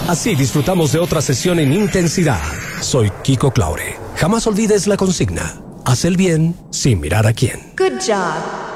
Así disfrutamos de otra sesión en intensidad. Soy Kiko Claure. Jamás olvides la consigna. Haz el bien sin mirar a quién. Good job.